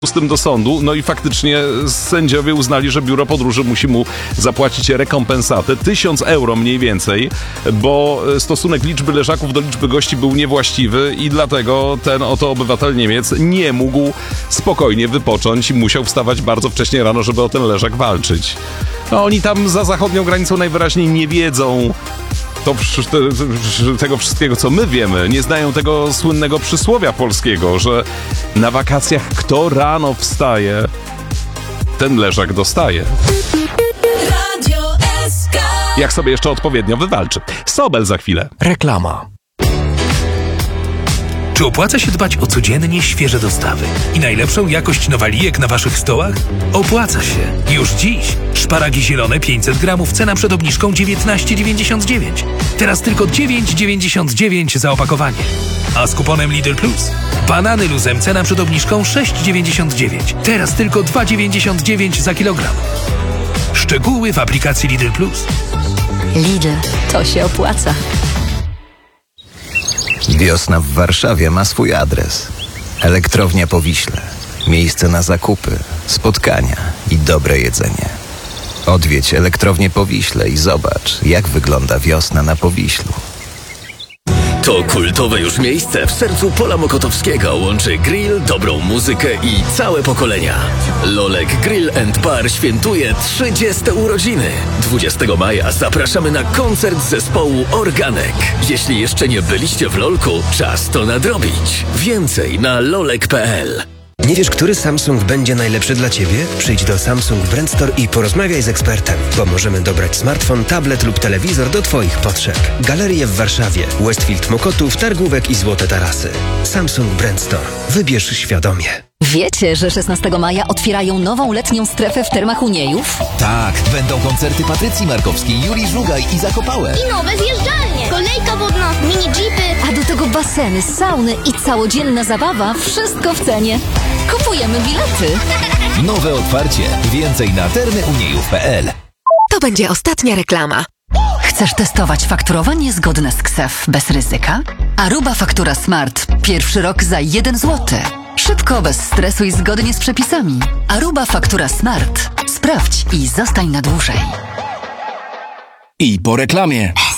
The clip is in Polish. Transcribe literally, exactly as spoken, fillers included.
z tym do sądu, no i faktycznie sędziowie uznali, że biuro podróży musi mu zapłacić rekompensatę tysiąc euro mniej więcej, bo stosunek liczby leżaków do liczby gości był niewłaściwy i dlatego ten oto obywatel Niemiec nie mógł spokojnie wypocząć i musiał wstawać bardzo wcześnie rano, żeby o ten leżak walczyć. No oni tam za zachodnią granicą najwyraźniej nie wiedzą To, te, tego wszystkiego, co my wiemy. Nie znają tego słynnego przysłowia polskiego, że na wakacjach kto rano wstaje, ten leżak dostaje. Jak sobie jeszcze odpowiednio wywalczy. Sobel za chwilę. Reklama. Czy opłaca się dbać o codziennie świeże dostawy i najlepszą jakość nowalijek na waszych stołach? Opłaca się. Już dziś. Szparagi zielone pięćset gramów, cena przed obniżką dziewiętnaście dziewięćdziesiąt dziewięć. Teraz tylko dziewięć dziewięćdziesiąt dziewięć za opakowanie. A z kuponem Lidl Plus. Banany luzem, cena przed obniżką sześć dziewięćdziesiąt dziewięć. Teraz tylko dwa dziewięćdziesiąt dziewięć za kilogram. Szczegóły w aplikacji Lidl Plus. Lidl, to się opłaca. Wiosna w Warszawie ma swój adres. Elektrownia Powiśle. Miejsce na zakupy, spotkania i dobre jedzenie. Odwiedź Elektrownię Powiśle i zobacz, jak wygląda wiosna na Powiślu. To kultowe już miejsce w sercu Pola Mokotowskiego łączy grill, dobrą muzykę i całe pokolenia. Lolek Grill and Bar świętuje trzydzieste urodziny. dwudziestego maja zapraszamy na koncert zespołu Organek. Jeśli jeszcze nie byliście w Lolku, czas to nadrobić. Więcej na lolek kropka pe el. Nie wiesz, który Samsung będzie najlepszy dla Ciebie? Przyjdź do Samsung Brand Store i porozmawiaj z ekspertem. Pomożemy dobrać smartfon, tablet lub telewizor do Twoich potrzeb. Galerie w Warszawie, Westfield Mokotów, Targówek i Złote Tarasy. Samsung Brand Store. Wybierz świadomie. Wiecie, że szesnastego maja otwierają nową letnią strefę w Termach Uniejów? Tak, będą koncerty Patrycji Markowskiej, Julii Żugaj i Zakopałek. I nowe zjeżdżalnie, kolejka wodna, mini jeepy. A do tego baseny, sauny i całodzienna zabawa. Wszystko w cenie. Kupujemy bilety. Nowe otwarcie. Więcej na termy uniejów kropka pe el. To będzie ostatnia reklama. Chcesz testować fakturowanie zgodne z K S E F bez ryzyka? Aruba Faktura Smart. Pierwszy rok za jeden złoty. Szybko, bez stresu i zgodnie z przepisami. Aruba Faktura Smart. Sprawdź i zostań na dłużej. I po reklamie.